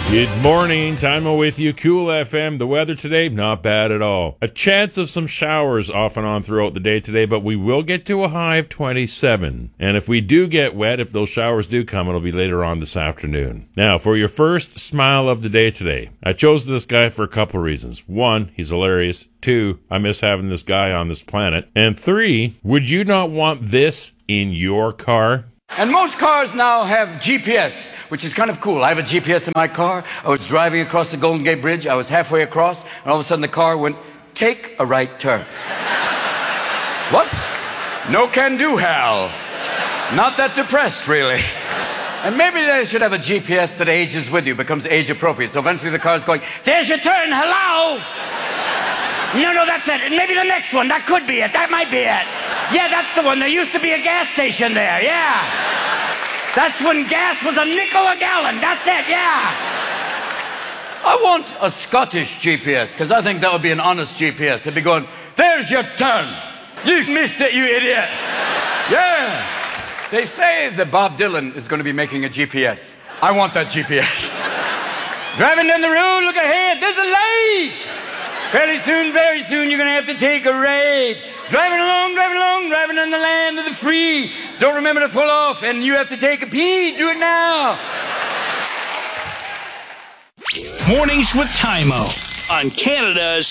Good morning, Timo with you, Cool FM. The weather today, not bad at all. A chance of some showers off and on throughout the day today, but we will get to a high of 27. And if we do get wet, if those showers do come, it'll be later on this afternoon. Now, for your first smile of the day today, I chose this guy for a couple reasons. One, he's hilarious. Two, I miss having this guy on this planet. And three, would you not want this in your car? And most cars now have GPS, which is kind of cool. I have a GPS in my car. I was driving across the Golden Gate Bridge. I was halfway across, and all of a sudden the car went, take a right turn. What? No can do, Hal. Not that depressed, really. And maybe they should have a GPS that ages with you, becomes age appropriate. So eventually the car's going, there's your turn, hello! No, that's it. And maybe the next one, that could be it. That might be it. Yeah, that's the one. There used to be a gas station there, yeah. That's when gas was a nickel a gallon. That's it, yeah. I want a Scottish GPS, because I think that would be an honest GPS. It'd be going, there's your turn. You've missed it, you idiot. Yeah. They say that Bob Dylan is going to be making a GPS. I want that GPS. Driving down the road, look ahead, there's a light. Fairly soon, very soon, you're going to have to take a ride. Driving along, driving on the land of the free. Don't remember to pull off, and you have to take a pee. Do it now. Mornings with Timo on Canada's